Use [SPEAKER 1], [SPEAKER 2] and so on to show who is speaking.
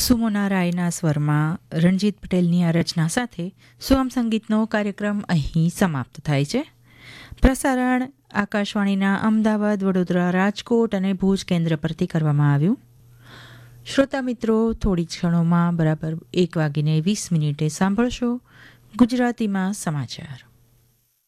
[SPEAKER 1] સુમોના રાયના સ્વરમાં રણજીત પટેલની આ રચના સાથે સુગમ સંગીતનો કાર્યક્રમ અહીં સમાપ્ત થાય છે. પ્રસારણ આકાશવાણીના અમદાવાદ, વડોદરા, રાજકોટ અને ભુજ કેન્દ્ર પરથી કરવામાં આવ્યું. શ્રોતા મિત્રો, થોડી ક્ષણોમાં બરાબર 1:20 સાંભળશો ગુજરાતીમાં સમાચાર.